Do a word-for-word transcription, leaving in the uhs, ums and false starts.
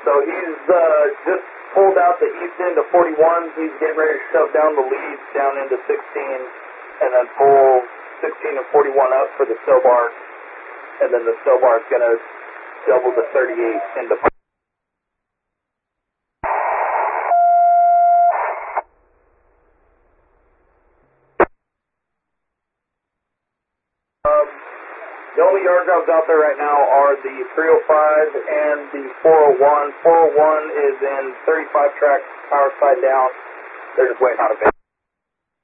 So he's uh, just pulled out the east end of forty-one. He's getting ready to shove down the leads down into sixteen, and then pull sixteen and forty-one up for the stow bar. And then the stow bar is going to double the thirty-eight into. Um, the only yard jobs out there right now are the three oh five and the four oh one. four oh one is in thirty-five track, power side down. They're just waiting on a bit.